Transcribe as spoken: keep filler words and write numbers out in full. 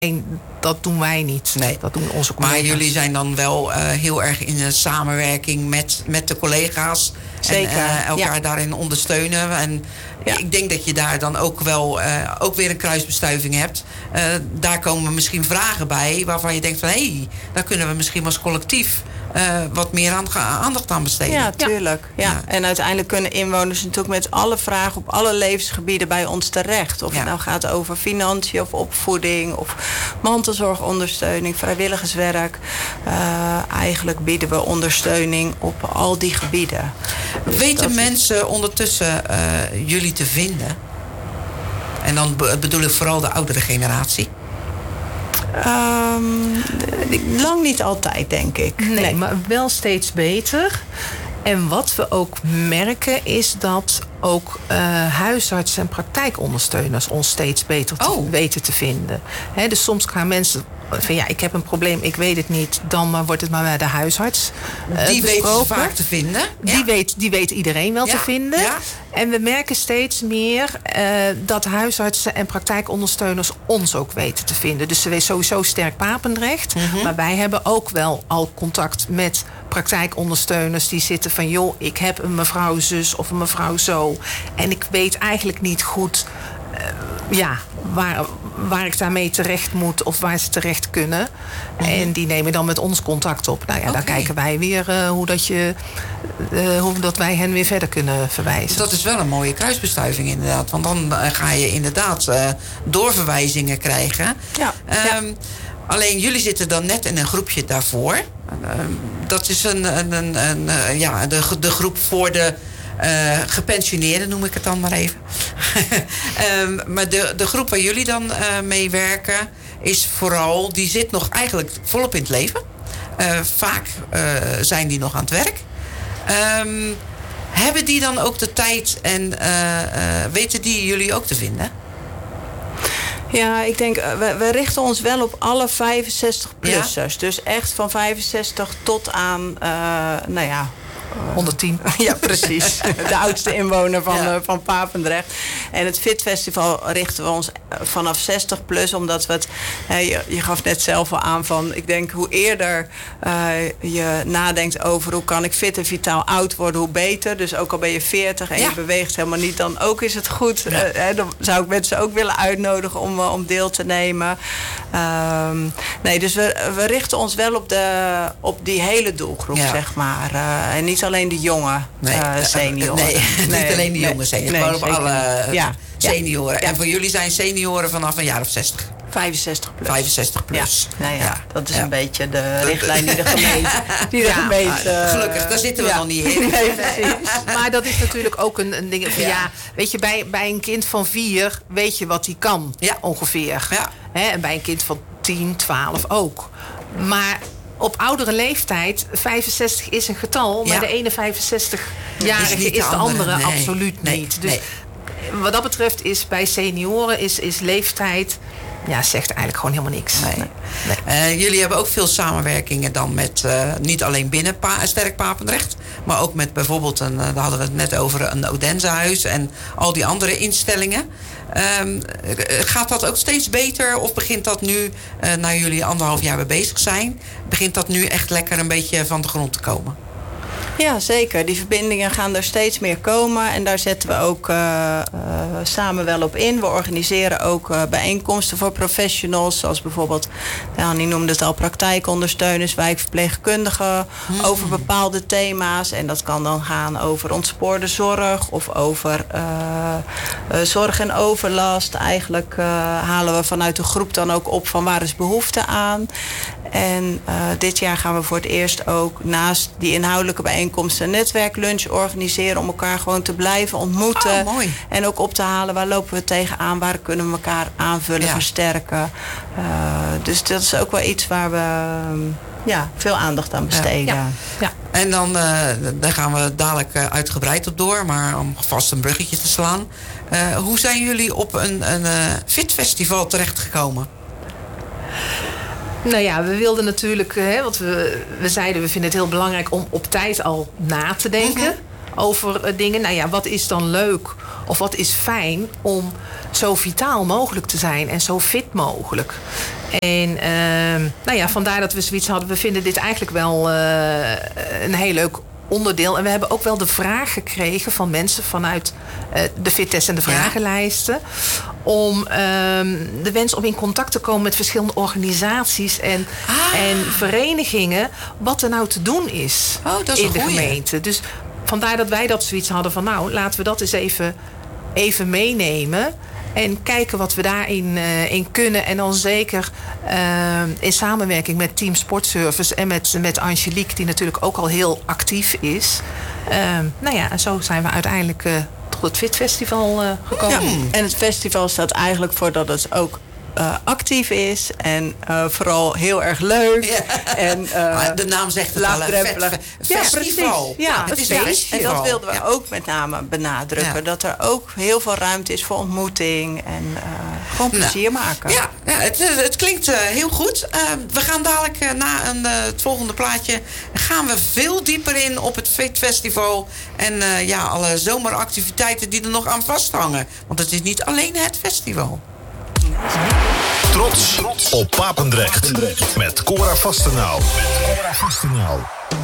dat doen wij niet. Nee. Dat doen onze collega's. Maar jullie zijn dan wel uh, heel erg in de samenwerking met, met de collega's. Zeker. En uh, elkaar ja. daarin ondersteunen. En ja. ik denk dat je daar dan ook wel uh, ook weer een kruisbestuiving hebt. Uh, daar komen misschien vragen bij waarvan je denkt van hé, hey, daar kunnen we misschien als collectief Uh, wat meer aan, aandacht aan besteden. Ja, tuurlijk. Ja. Ja. En uiteindelijk kunnen inwoners natuurlijk met alle vragen op alle levensgebieden bij ons terecht. Of ja. het nou gaat over financiën of opvoeding of mantelzorgondersteuning, vrijwilligerswerk. Uh, eigenlijk bieden we ondersteuning op al die gebieden. Dus weten mensen is... ondertussen uh, jullie te vinden? En dan bedoel ik vooral de oudere generatie. Um, lang niet altijd, denk ik. Nee, nee, maar wel steeds beter. En wat we ook merken is dat ook uh, huisartsen en praktijkondersteuners ons steeds beter te oh. weten te vinden. He, dus soms gaan mensen van ja, ik heb een probleem, ik weet het niet, dan uh, wordt het maar bij de huisarts uh, Die besproken. weet vaak te vinden. Die, ja. weet, die weet iedereen wel ja. te vinden. Ja. En we merken steeds meer uh, dat huisartsen en praktijkondersteuners ons ook weten te vinden. Dus ze weten sowieso sterk Papendrecht. Mm-hmm. Maar wij hebben ook wel al contact met praktijkondersteuners die zitten van joh, ik heb een mevrouw zus of een mevrouw zo. En ik weet eigenlijk niet goed uh, ja, waar, waar ik daarmee terecht moet of waar ze terecht kunnen. Mm-hmm. En die nemen dan met ons contact op. Nou ja, okay. Dan kijken wij weer uh, hoe, dat je, uh, hoe dat wij hen weer verder kunnen verwijzen. Dat is wel een mooie kruisbestuiving inderdaad. Want dan uh, ga je inderdaad uh, doorverwijzingen krijgen. Ja, um, ja. Alleen jullie zitten dan net in een groepje daarvoor. Uh, dat is een, een, een, een uh, ja, de, de groep voor de uh, gepensioneerden, noem ik het dan maar even. um, maar de, de groep waar jullie dan uh, mee werken is vooral, die zit nog eigenlijk volop in het leven. Uh, vaak uh, zijn die nog aan het werk. Um, hebben die dan ook de tijd en uh, uh, weten die jullie ook te vinden? Ja, ik denk, we, we richten ons wel op alle vijfenzestig-plussers. Ja? Dus echt van vijfenzestig tot aan, uh, nou ja... honderdtien. Ja, precies. De oudste inwoner van, ja. uh, van Papendrecht. En het Fit Festival richten we ons vanaf zestig plus. Omdat we het... Uh, je, je gaf net zelf al aan van... Ik denk hoe eerder uh, je nadenkt over... hoe kan ik fit en vitaal oud worden, hoe beter. Dus ook al ben je veertig en ja. je beweegt helemaal niet... dan ook is het goed. Ja. Uh, uh, dan zou ik mensen ook willen uitnodigen om, uh, om deel te nemen. Um, nee, dus we, we richten ons wel op, de, op die hele doelgroep, ja. zeg maar. Uh, en niet alleen de jonge nee, uh, senioren. Nee, nee, niet alleen de jonge senioren. Nee, gewoon op alle uh, ja, senioren. Ja. En voor jullie zijn senioren vanaf een jaar of zestig? vijfenzestig plus. vijfenzestig plus. Ja, nou ja, ja. dat is ja. een beetje de richtlijn die de gemeente... Die de ja, gemeente uh, gelukkig, daar zitten we ja. nog niet in. Nee, precies. Maar dat is natuurlijk ook een, een ding van ja. ja, weet je, bij, bij een kind van vier weet je wat hij kan, ja. ongeveer. Ja. Hè, en bij een kind van tien, twaalf ook. Maar op oudere leeftijd, vijfenzestig is een getal, maar ja. de ene vijfenzestig-jarige is, is de andere, andere nee. absoluut nee. niet. Dus nee. wat dat betreft is bij senioren is, is leeftijd... Ja, zegt eigenlijk gewoon helemaal niks. Nee. Nee. Uh, jullie hebben ook veel samenwerkingen dan met... Uh, niet alleen binnen pa- Sterk Papendrecht... maar ook met bijvoorbeeld... Een, uh, daar hadden we het net over een Odense-huis... en al die andere instellingen. Um, gaat dat ook steeds beter? Of begint dat nu, uh, na jullie anderhalf jaar mee bezig zijn... begint dat nu echt lekker een beetje van de grond te komen? Ja, zeker. Die verbindingen gaan er steeds meer komen. En daar zetten we ook uh, uh, samen wel op in. We organiseren ook uh, bijeenkomsten voor professionals. Zoals bijvoorbeeld, nou, die noemde het al, praktijkondersteuners, wijkverpleegkundigen. Hmm. Over bepaalde thema's. En dat kan dan gaan over ontspoorde zorg. Of over uh, uh, zorg en overlast. Eigenlijk uh, halen we vanuit de groep dan ook op van waar is behoefte aan. En uh, dit jaar gaan we voor het eerst ook naast die inhoudelijke bijeenkomsten een netwerklunch organiseren om elkaar gewoon te blijven ontmoeten. Oh, mooi. En ook op te halen waar lopen we tegenaan, waar kunnen we elkaar aanvullen, ja. versterken. Uh, dus dat is ook wel iets waar we um, ja, veel aandacht aan besteden. Ja. Ja. Ja. En dan uh, daar gaan we dadelijk uh, uitgebreid op door, maar om vast een bruggetje te slaan. Uh, hoe zijn jullie op een, een uh, Fit Festival terechtgekomen? Nou ja, we wilden natuurlijk, hè, want we, we zeiden we vinden het heel belangrijk om op tijd al na te denken mm-hmm. over uh, dingen. Nou ja, wat is dan leuk of wat is fijn om zo vitaal mogelijk te zijn en zo fit mogelijk. En uh, nou ja, vandaar dat we zoiets hadden. We vinden dit eigenlijk wel uh, een heel leuk onderdeel. En we hebben ook wel de vraag gekregen van mensen vanuit uh, de fittest en de vragenlijsten. Ja. Om uh, de wens om in contact te komen met verschillende organisaties en, ah. en verenigingen. Wat er nou te doen is, oh, dat is in de goeie. gemeente. Dus vandaar dat wij dat zoiets hadden van nou, laten we dat eens even, even meenemen. En kijken wat we daarin uh, in kunnen. En dan zeker uh, in samenwerking met Team Sportservice en met, met Angelique, die natuurlijk ook al heel actief is. Uh, nou ja, en zo zijn we uiteindelijk uh, tot het Fit Festival uh, gekomen. Ja, en het festival staat eigenlijk voor dat het ook Uh, actief is en uh, vooral heel erg leuk. Ja. En, uh, de naam zegt het al, laagdrempelig. Ja, festival. Ja, ja, het is een een festival. En dat wilden we ja. ook met name benadrukken. Ja. Dat er ook heel veel ruimte is voor ontmoeting en uh, gewoon plezier nou, maken. Ja, ja het, het klinkt uh, heel goed. Uh, we gaan dadelijk uh, na een, uh, het volgende plaatje gaan we veel dieper in op het Fit Festival en uh, ja, alle zomeractiviteiten die er nog aan vasthangen. Want het is niet alleen het festival. Trots op Papendrecht met Cora Vastenau.